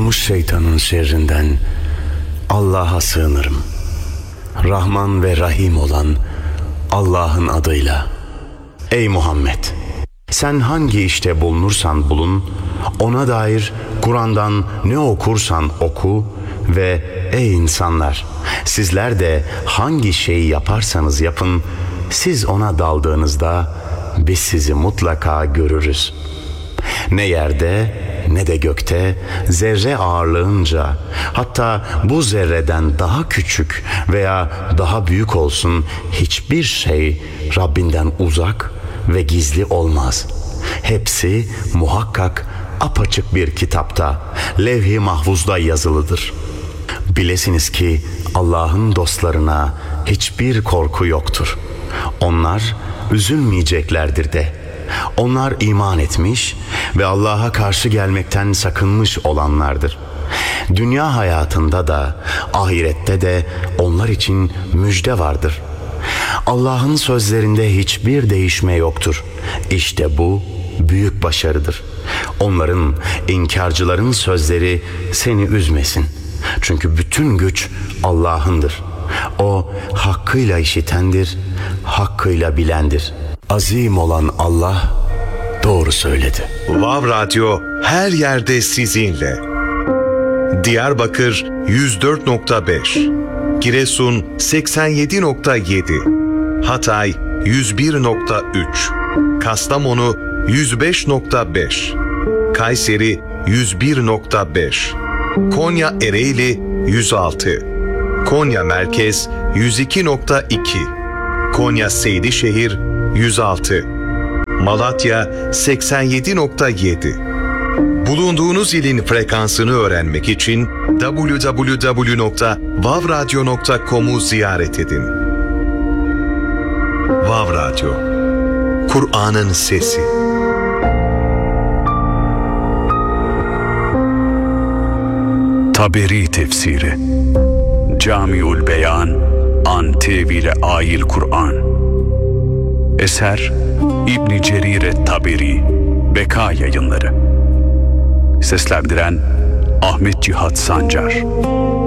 Kovulmuş şeytanın şerrinden Allah'a sığınırım. Rahman ve Rahim olan Allah'ın adıyla. Ey Muhammed! Sen hangi işte bulunursan bulun, ona dair Kur'an'dan ne okursan oku ve ey insanlar! Sizler de hangi şeyi yaparsanız yapın, siz ona daldığınızda biz sizi mutlaka görürüz. Ne yerde ne de gökte zerre ağırlığınca, hatta bu zerreden daha küçük veya daha büyük olsun hiçbir şey Rabbinden uzak ve gizli olmaz. Hepsi muhakkak apaçık bir kitapta, levh-i mahfuzda yazılıdır. Bilesiniz ki Allah'ın dostlarına hiçbir korku yoktur. Onlar üzülmeyeceklerdir de. Onlar iman etmiş ve Allah'a karşı gelmekten sakınmış olanlardır. Dünya hayatında da ahirette de onlar için müjde vardır. Allah'ın sözlerinde hiçbir değişme yoktur. İşte bu büyük başarıdır. Onların, inkarcıların sözleri seni üzmesin. Çünkü bütün güç Allah'ındır. O hakkıyla işitendir, hakkıyla bilendir. Azim olan Allah doğru söyledi. Vav Radyo her yerde sizinle. Diyarbakır 104.5, Giresun 87.7, Hatay 101.3, Kastamonu 105.5, Kayseri 101.5, Konya Ereğli 106, Konya Merkez 102.2, Konya Seydişehir 106, Malatya 87.7. Bulunduğunuz ilin frekansını öğrenmek için www.vavradyo.com'u ziyaret edin. Vav Radyo, Kur'an'ın sesi. Taberi Tefsiri Camiül Beyan An Tevile Ayil Kur'an. Eser İbn Cerir Taberi, Beka Yayınları. Seslendiren Ahmet Cihat Sancar.